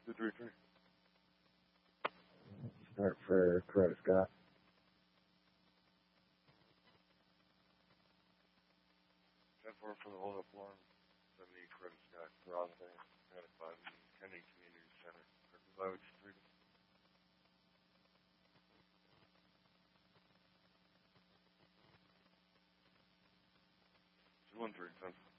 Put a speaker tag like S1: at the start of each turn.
S1: 233.
S2: Start for Coretta Scott.
S1: 10-4 for the hold-up one. 70 Coretta Scott crossing. 95 Kennedy Community Center. Loads 3. 213, 10.